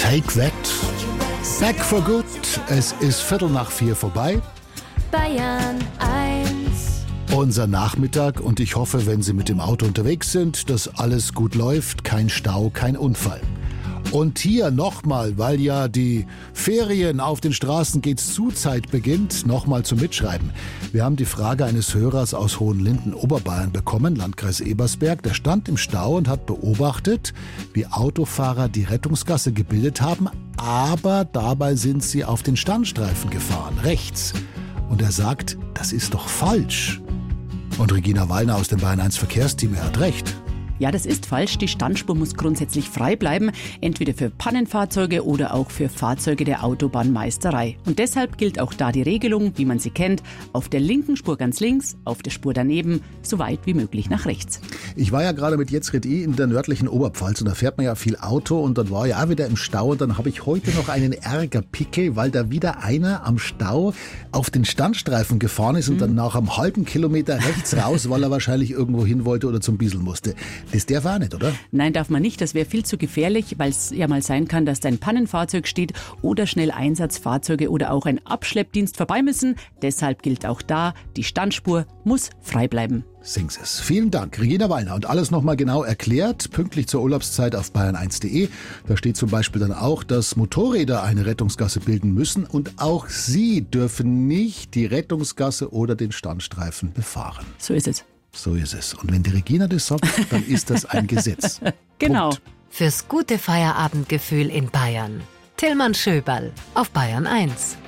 Take that. Back for good. Es ist 3:15 vorbei. Bayern 1. Unser Nachmittag und ich hoffe, wenn Sie mit dem Auto unterwegs sind, dass alles gut läuft, kein Stau, kein Unfall. Und hier nochmal, weil ja die Ferien auf den Straßen geht's zu Zeit beginnt, nochmal zum Mitschreiben. Wir haben die Frage eines Hörers aus Hohenlinden, Oberbayern bekommen, Landkreis Ebersberg. Der stand im Stau und hat beobachtet, wie Autofahrer die Rettungsgasse gebildet haben, aber dabei sind sie auf den Standstreifen gefahren, rechts. Und er sagt, das ist doch falsch. Und Regina Wallner aus dem Bayern 1 Verkehrsteam, er hat recht. Ja, das ist falsch. Die Standspur muss grundsätzlich frei bleiben, entweder für Pannenfahrzeuge oder auch für Fahrzeuge der Autobahnmeisterei. Und deshalb gilt auch da die Regelung, wie man sie kennt, auf der linken Spur ganz links, auf der Spur daneben, so weit wie möglich nach rechts. Ich war ja gerade mit Jetzrit in der nördlichen Oberpfalz und da fährt man ja viel Auto und dann war ich auch wieder im Stau und dann habe ich heute noch einen Ärgerpickel, weil da wieder einer am Stau auf den Standstreifen gefahren ist und dann nach einem halben Kilometer rechts raus, weil er wahrscheinlich irgendwo hin wollte oder zum Biesel musste. Das darf auch nicht, oder? Nein, darf man nicht. Das wäre viel zu gefährlich, weil es ja mal sein kann, dass dein Pannenfahrzeug steht oder schnell Einsatzfahrzeuge oder auch ein Abschleppdienst vorbei müssen. Deshalb gilt auch da, die Standspur muss frei bleiben. Sings es. Vielen Dank, Regina Wallner. Und alles nochmal genau erklärt, pünktlich zur Urlaubszeit auf bayern1.de. Da steht zum Beispiel dann auch, dass Motorräder eine Rettungsgasse bilden müssen und auch sie dürfen nicht die Rettungsgasse oder den Standstreifen befahren. So ist es. So ist es. Und wenn die Regina das sagt, dann ist das ein Gesetz. Genau. Punkt. Fürs gute Feierabendgefühl in Bayern. Tillmann Schöberl auf Bayern 1.